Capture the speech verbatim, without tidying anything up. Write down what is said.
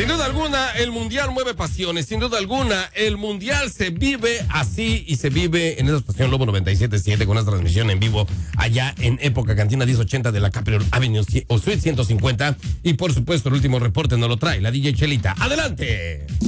Sin duda alguna, el Mundial mueve pasiones. Sin duda alguna, el Mundial se vive así y se vive en esa estación Lobo noventa y siete punto siete con una transmisión en vivo allá en Época Cantina diez ochenta de la Capitol Avenue o Suite ciento cincuenta. Y por supuesto, el último reporte nos lo trae la D J Chelita. ¡Adelante!